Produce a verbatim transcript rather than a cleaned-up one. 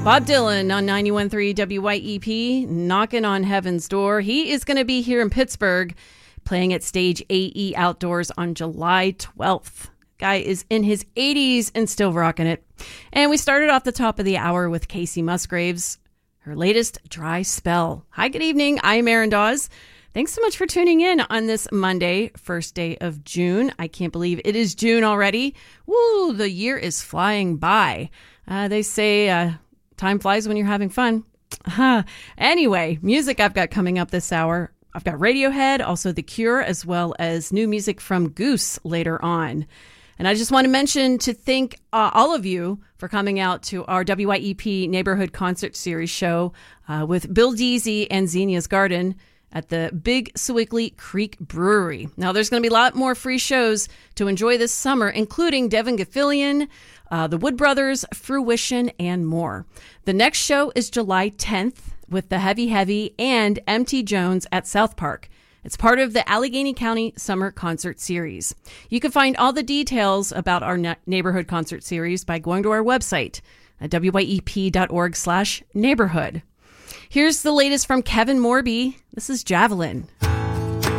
Bob Dylan on ninety-one point three W Y E P, knocking on heaven's door. He is going to be here in Pittsburgh playing at Stage A E Outdoors on July twelfth. Guy is in his eighties and still rocking it. And we started off the top of the hour with Casey Musgraves, her latest Dry Spell. Hi, good evening. I'm Erin Dawes. Thanks so much for tuning in on this Monday, first day of June. I can't believe it is June already. Woo, the year is flying by. Uh, they say uh, time flies when you're having fun. Huh. Anyway, music I've got coming up this hour. I've got Radiohead, also The Cure, as well as new music from Goose later on. And I just want to mention to thank uh, all of you for coming out to our W Y E P Neighborhood Concert Series show uh, with Bill Deasy and Xenia's Garden at the Big Sewickley Creek Brewery. Now, there's going to be a lot more free shows to enjoy this summer, including Devin Gaffilian, uh, the Wood Brothers, Fruition, and more. The next show is July tenth with the Heavy Heavy and M T Jones at South Park. It's part of the Allegheny County Summer Concert Series. You can find all the details about our na- neighborhood concert series by going to our website at W Y E P dot org slash neighborhood. Here's the latest from Kevin Morby. This is Javelin.